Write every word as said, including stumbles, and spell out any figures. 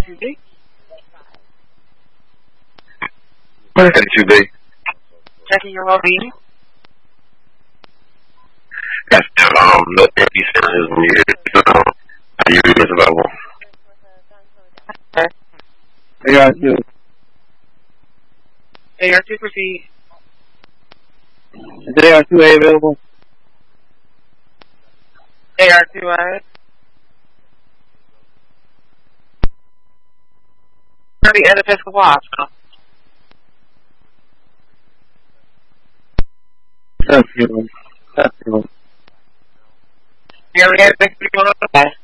two B. What is two B? Checking your well-being. Yes, um, no therapy services needed. Um, are you available? Okay. A R two. A R two, proceed. Is A R two A available? A R two A. The Ed Episcopal Hospital. That's good one. That's good one. Here we have six three one. Okay.